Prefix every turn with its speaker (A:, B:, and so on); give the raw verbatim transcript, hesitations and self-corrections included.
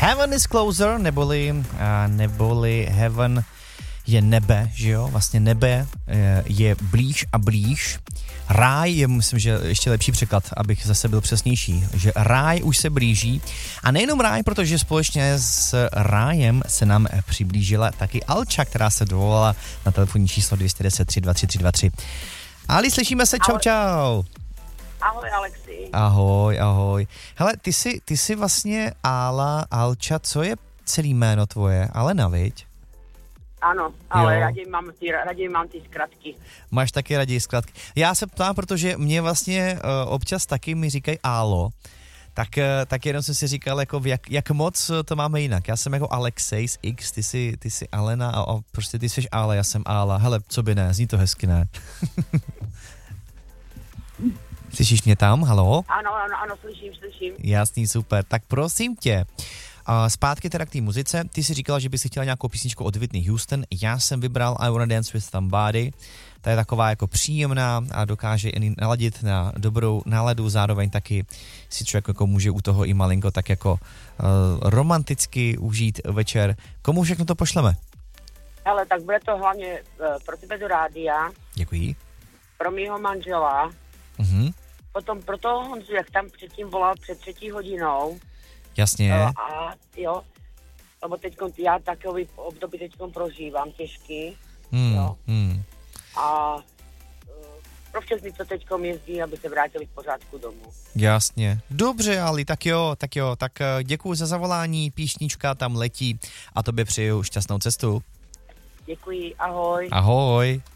A: Heaven is closer, neboli, uh, neboli heaven je nebe, že jo? Vlastně nebe je blíž a blíž. Ráj je, myslím, že ještě lepší překlad, abych zase byl přesnější, že ráj už se blíží. A nejenom ráj, protože společně s rájem se nám přiblížila taky Alča, která se dovolala na telefonní číslo dvě deset tři dva tři tři dva tři. Ali, slyšíme se, čau, čau.
B: Ahoj, Alexi.
A: Ahoj, ahoj. Hele, ty jsi, ty jsi vlastně Ála, Alča, co je celý jméno tvoje? Alena, viď?
B: Ano, ale
A: Jo.
B: raději mám, ty, raději mám ty zkratky.
A: Máš taky raději zkratky. Já se ptám, protože mě vlastně uh, občas taky mi říkají Álo, tak, uh, tak jenom jsem si říkal, jako jak, jak moc to máme jinak. Já jsem jako Alexej z X, ty jsi, ty jsi Alena a, a prostě ty jsi Ála, já jsem Ála. Hele, co by ne, zní to hezky, ne? Slyšíš mě tam, halo?
B: Ano, ano, ano, slyším, slyším.
A: Jasný, super. Tak prosím tě, uh, zpátky teda k té muzice. Ty jsi říkala, že by si chtěla nějakou písničku od Whitney Houston. Já jsem vybral I Wanna Dance With Somebody. Ta je taková jako příjemná a dokáže i naladit na dobrou náladu, zároveň taky si člověk jako může u toho i malinko tak jako uh, romanticky užít večer. Komu všechno to pošleme?
B: Hele, tak bude to hlavně uh, pro tebe do rádia,
A: Děkuji.
B: pro mýho manžela,
A: Mhm.
B: potom pro toho Honzu, jak tam předtím volal před třetí hodinou.
A: Jasně.
B: Uh, a jo, lebo teďkon, já takový období teďkon prožívám těžký.
A: Hmm,
B: jo.
A: hmm.
B: A uh, pro všechny, co teďkom jezdí, aby se vrátili v pořádku domů.
A: Jasně. Dobře, Ali, tak jo, tak jo, tak děkuji za zavolání, píšnička tam letí a tobě přeju šťastnou cestu.
B: Děkuji, ahoj.
A: Ahoj.